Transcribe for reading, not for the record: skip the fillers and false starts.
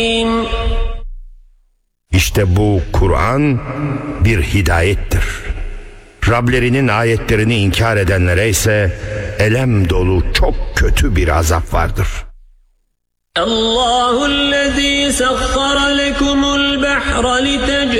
İşte bu Kur'an bir hidayettir. Rablerinin ayetlerini inkar edenlere ise elem dolu çok kötü bir azap vardır. Allahu'llezî sakhkhara lekumul bahra